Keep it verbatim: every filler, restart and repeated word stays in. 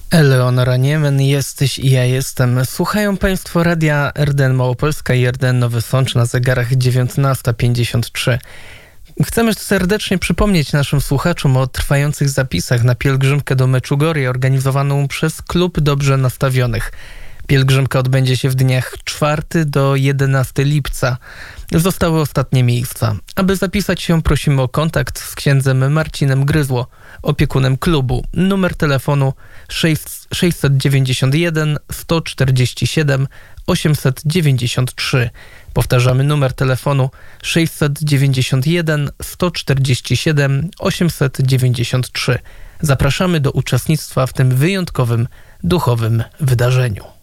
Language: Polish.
Eleonora Niemen, jesteś i ja jestem. Słuchają Państwo radia R D N Małopolska i R D N Nowy Sącz na zegarach dziewiętnasta pięćdziesiąt trzy. Chcemy serdecznie przypomnieć naszym słuchaczom o trwających zapisach na pielgrzymkę do Meczugorie organizowaną przez Klub Dobrze Nastawionych. Pielgrzymka odbędzie się w dniach czwartego do jedenastego lipca. Zostały ostatnie miejsca. Aby zapisać się, prosimy o kontakt z księdzem Marcinem Gryzło, opiekunem klubu. Numer telefonu sześćset dziewięćdziesiąt jeden sto czterdzieści siedem osiemset dziewięćdziesiąt trzy. Powtarzamy numer telefonu sześćset dziewięćdziesiąt jeden sto czterdzieści siedem osiemset dziewięćdziesiąt trzy. Zapraszamy do uczestnictwa w tym wyjątkowym duchowym wydarzeniu.